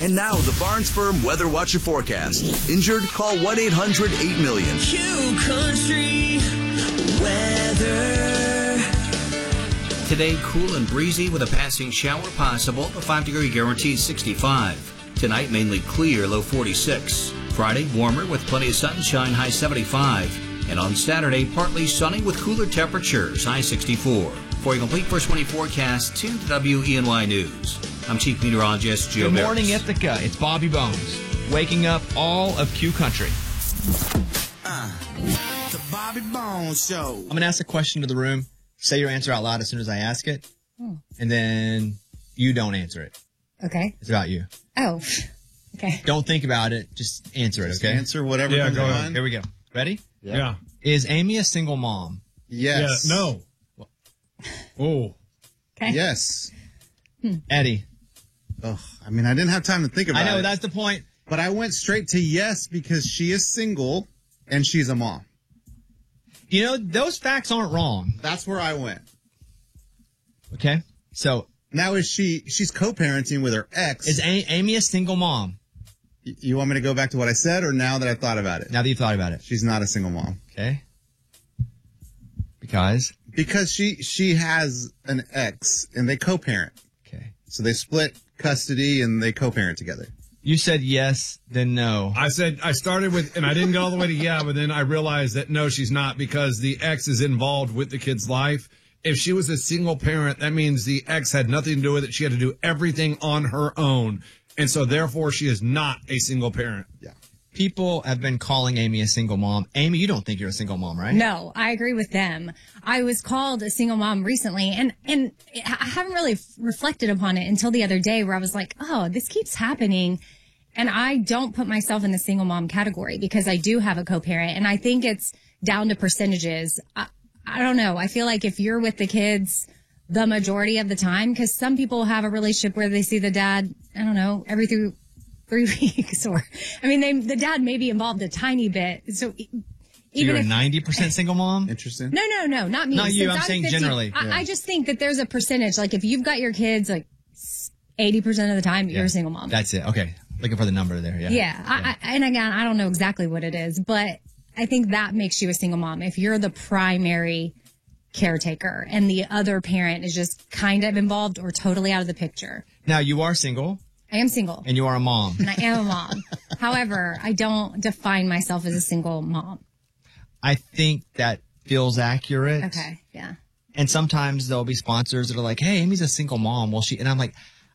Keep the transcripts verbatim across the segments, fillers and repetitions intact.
And now the Barnes Firm Weather Watcher forecast. Injured? Call one eight hundred eight million. Q Country Weather. Today, cool and breezy with a passing shower possible. A five-degree guaranteed sixty-five. Tonight, mainly clear, low forty-six. Friday, warmer with plenty of sunshine, high seventy-five. And on Saturday, partly sunny with cooler temperatures, high sixty-four. For a complete first twenty forecast, tune to W E N Y News. I'm Chief Meteorologist Joe Good morning, Barris. Ithaca. It's Bobby Bones, waking up all of Q Country. Uh, the Bobby Bones Show. I'm going to ask a question to the room. Say your answer out loud as soon as I ask it. Oh. And then you don't answer it. Okay. It's about you. Oh, okay. Don't think about it. Just answer it, Just okay? answer whatever Yeah, comes go on. ahead. Here we go. Ready? Yeah. yeah. Is Amy a single mom? Yes. No. Oh. Okay. Yes. Eddie. Ugh, I mean, I didn't have time to think about I know, it. that's the point. But I went straight to yes because she is single and she's a mom. You know, those facts aren't wrong. That's where I went. Okay? So, Now, is she, she's co-parenting with her ex. is a- Amy a single mom? Y- you want me to go back to what I said or now that I thought about it? Now that you've thought about it. She's not a single mom. Okay? Because? Because she, she has an ex and they co-parent. Okay. So they split custody and they co-parent together. You said yes, then no. I said, I started with, and I didn't go all the way to yeah, but then I realized that no, she's not because the ex is involved with the kid's life. If she was a single parent, that means the ex had nothing to do with it. She had to do everything on her own. And so therefore she is not a single parent. Yeah. People have been calling Amy a single mom. Amy, you don't think you're a single mom, right? No, I agree with them. I was called a single mom recently, and, and I haven't really reflected upon it until the other day where I was like, oh, this keeps happening. And I don't put myself in the single mom category because I do have a co-parent, and I think it's down to percentages. I, I don't know. I feel like if you're with the kids the majority of the time, because some people have a relationship where they see the dad, I don't know, every three, three weeks, or, I mean, they, the dad may be involved a tiny bit. So So even you're a if, ninety percent single mom? Interesting. no, no, no, not me. Not you, Since I'm saying fifty, generally. I, Yeah. I just think that there's a percentage. Like if you've got your kids, like eighty percent of the time, you're a single mom. That's it. Okay. Looking for the number there. Yeah. yeah. I, I, and again, I don't know exactly what it is, but I think that makes you a single mom. If you're the primary caretaker and the other parent is just kind of involved or totally out of the picture. Now, you are single I am single and you are a mom. and I am a mom. However, I don't define myself as a single mom. I think that feels accurate. Okay. Yeah. And sometimes there'll be sponsors that are like, hey, Amy's a single mom. Well, she, and I'm like,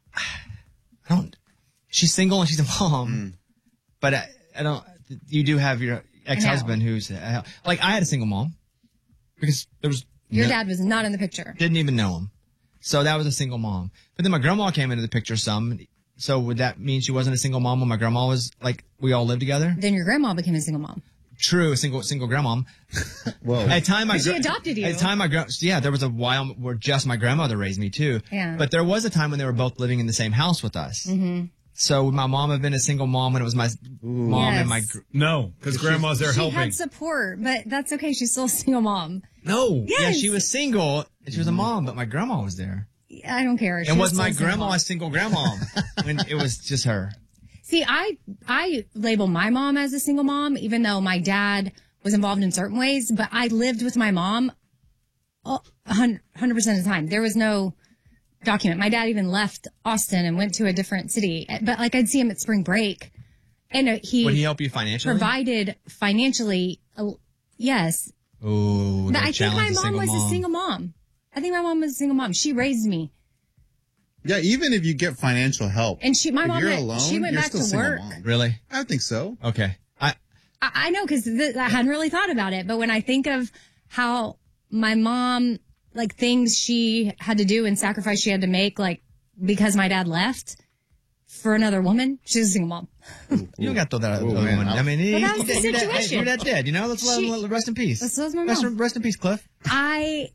I don't, she's single and she's a mom. Mm. But I, I don't, you do have your ex-husband who's, uh, like, I had a single mom because there was, Your no- dad was not in the picture. didn't even know him. So that was a single mom. But then my grandma came into the picture some. So would that mean she wasn't a single mom when my grandma was like, we all lived together? Then your grandma became a single mom. True, a single single grandmom. Whoa. At time, my But she gra- adopted you. At time, my gra- yeah, there was a while where just my grandmother raised me too. Yeah. But there was a time when they were both living in the same house with us. Mm-hmm. So would my mom have been a single mom when it was my mom Yes. and my? Gr- No, because grandma's there She helping. had support, but that's okay. She's still a single mom. No. Yes. Yeah, she was single and she was a mom, but my grandma was there. I don't care. She And was still my a single grandma mom. a single grandma when it was just her? See, I I label my mom as a single mom, even though my dad was involved in certain ways. But I lived with my mom a hundred percent of the time. There was no document. My dad even left Austin and went to a different city. But like I'd see him at spring break, and uh, he Would he help you financially? provided financially. Uh, yes, Ooh, but that I think my challenge mom single was mom. a single mom. I think my mom was a single mom. She raised me. Yeah, even if you get financial help. And she, my if mom, you're went, alone, she went you're back still to single work. mom. Really? I think so. Okay. I I, I know because th- I hadn't really thought about it, but when I think of how my mom, like things she had to do and sacrifice she had to make, like because my dad left for another woman, she's a single mom. You don't got to throw that out. Ooh, other man, woman. I'll- I mean, he, But that was the he- he- he- situation. You're that dead, you know? Let's let She- him rest in peace. That's- that's my rest, mom. rest in peace, Cliff. I,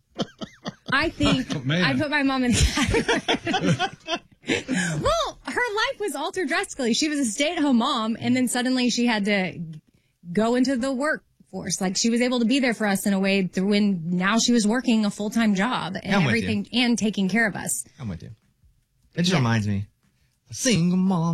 I think man. I put my mom in the category. Well, her life was altered drastically. She was a stay-at-home mom, and then suddenly she had to go into the workforce. Like she was able to be there for us in a way through when now she was working a full-time job and I'm with you. everything and taking care of us. I'm with you. It just reminds me. A single mom.